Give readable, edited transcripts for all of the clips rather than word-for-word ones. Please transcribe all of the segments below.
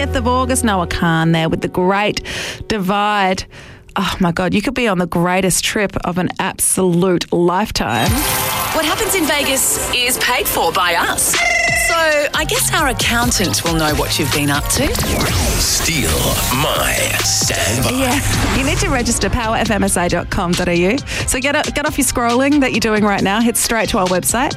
5th of August, Noah Khan there with The Great Divide. Oh my God, you could be on the greatest trip of an absolute lifetime. What happens in Vegas is paid for by us. So I guess our accountant will know what you've been up to. Steal my standby. Yeah, you need to register powerfmsa.com.au. So get off your scrolling that you're doing right now. Head straight to our website,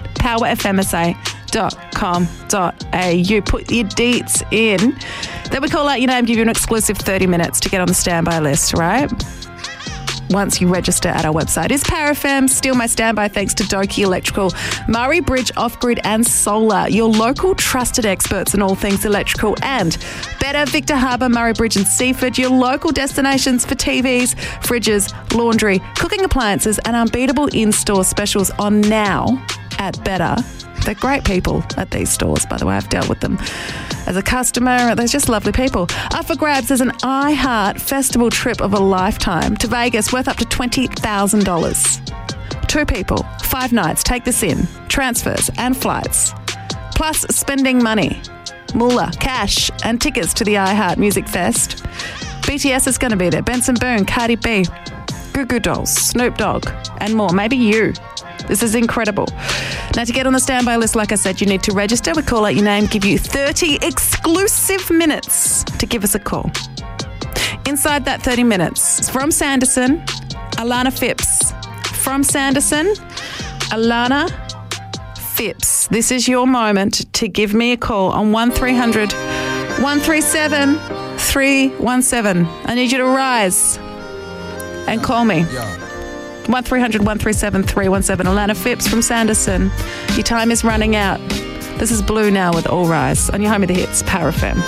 powerfmsa.com.au. Put your deets in. Then we call out your name, give you an exclusive 30 minutes to get on the standby list, right? Once you register at our website. Is Power FM Steal My Standby thanks to Doki Electrical, Murray Bridge Off-Grid and Solar, your local trusted experts in all things electrical, and Better Victor Harbour, Murray Bridge and Seaford, your local destinations for TVs, fridges, laundry, cooking appliances and unbeatable in-store specials on now at Better. They're great people at these stores, by the way. I've dealt with them as a customer. They're just lovely people. Up for grabs is an iHeart Festival trip of a lifetime to Vegas worth up to $20,000. 2 people, 5 nights. Take this in. Transfers and flights. Plus spending money. Moolah, cash and tickets to the iHeart Music Fest. BTS is going to be there. Benson Boone, Cardi B, Goo Goo Dolls, Snoop Dogg and more. Maybe you. This is incredible. Now, to get on the standby list, like I said, you need to register. We call out your name, give you 30 exclusive minutes to give us a call. Inside that 30 minutes, from Sanderson, Alana Phipps. From Sanderson, Alana Phipps. This is your moment to give me a call on 1300 137 317. I need you to rise and call me. 1300 137 317. Alana Phipps from Sanderson. Your time is running out. This is Blue Now with All Rise on your home of the hits, Power FM.